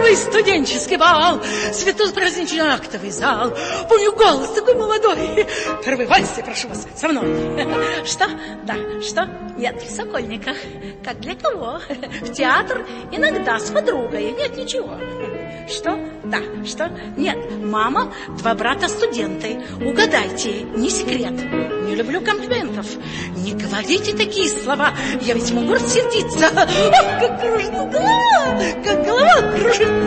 Новый студенческий бал, светло-праздничный актовый зал. Помню голос такой молодой. Первый вальс, я прошу вас, со мной. Что? Да, что? Нет, в Сокольниках. Как для кого? В театр иногда с подругой. Нет, ничего. Что? Да, что? Нет, мама, 2 брата-студенты. Угадайте, не секрет. Не люблю комплиментов. Не говорите такие слова, я ведь могу рассердиться. Ох, как кружится голова, как голова кружится.